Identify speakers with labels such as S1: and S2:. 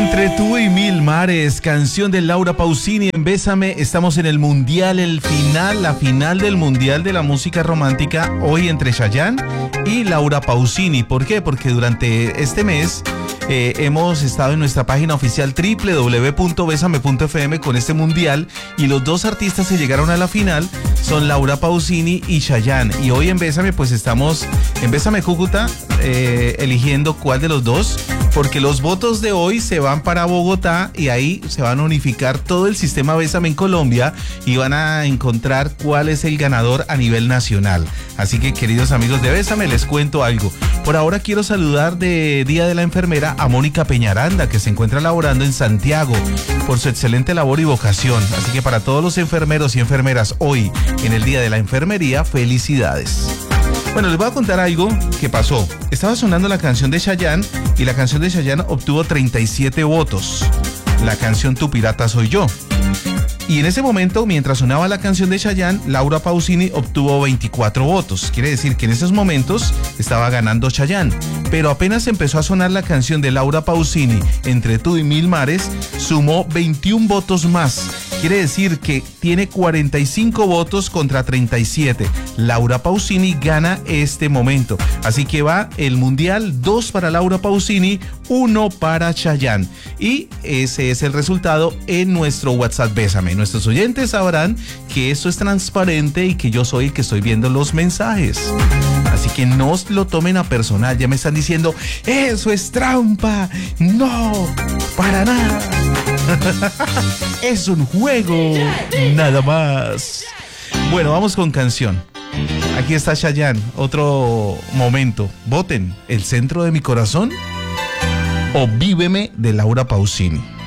S1: Entre tú y mil mares, canción de Laura Pausini en Bésame. Estamos en el mundial, la final del mundial de la música romántica, hoy entre Chayanne y Laura Pausini. ¿Por qué? Porque durante este mes hemos estado en nuestra página oficial www.besame.fm con este mundial, y los dos artistas que llegaron a la final son Laura Pausini y Chayanne. Y hoy en Bésame, pues estamos en Bésame Cúcuta eligiendo cuál de los dos, porque los votos de hoy se van para Bogotá y ahí se van a unificar todo el sistema Bésame en Colombia y van a encontrar cuál es el ganador a nivel nacional. Así que, queridos amigos de Bésame, les cuento algo. Por ahora quiero saludar de Día de la Enfermera a Mónica Peñaranda, que se encuentra laborando en Santiago, por su excelente labor y vocación. Así que para todos los enfermeros y enfermeras hoy, en el Día de la Enfermería, felicidades. Bueno, les voy a contar algo que pasó. Estaba sonando la canción de Chayanne y la canción de Chayanne obtuvo 37 votos. La canción Tu Pirata Soy Yo. Y en ese momento, mientras sonaba la canción de Chayanne, Laura Pausini obtuvo 24 votos. Quiere decir que en esos momentos estaba ganando Chayanne. Pero apenas empezó a sonar la canción de Laura Pausini, Entre tú y mil mares, sumó 21 votos más. Quiere decir que tiene 45 votos contra 37. Laura Pausini gana este momento. Así que va el mundial, 2 para Laura Pausini, 1 para Chayanne. Y ese es el resultado en nuestro WhatsApp Bésame. Nuestros oyentes sabrán que esto es transparente y que yo soy el que estoy viendo los mensajes. Así que no lo tomen a personal. Ya me están diciendo, eso es trampa. No, para nada. Es un juego, nada más. Bueno, vamos con canción. Aquí está Chayanne, otro momento. Voten, ¿El centro de mi corazón o Víveme de Laura Pausini?